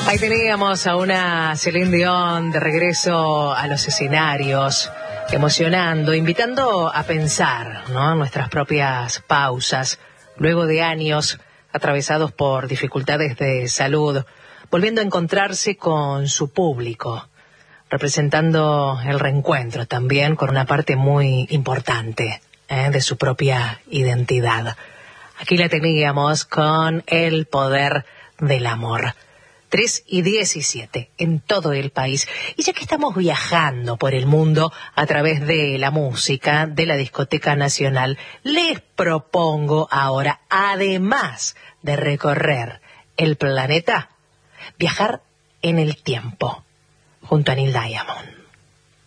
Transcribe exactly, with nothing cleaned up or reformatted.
Ahí teníamos a una Celine Dion de regreso a los escenarios, emocionando, invitando a pensar, ¿no?, nuestras propias pausas, luego de años atravesados por dificultades de salud, volviendo a encontrarse con su público, representando el reencuentro también con una parte muy importante ¿eh? de su propia identidad. Aquí la teníamos con El Poder del Amor. tres y diecisiete en todo el país. Y ya que estamos viajando por el mundo a través de la música de la Discoteca Nacional, les propongo ahora, además de recorrer el planeta, viajar en el tiempo junto a Neil Diamond.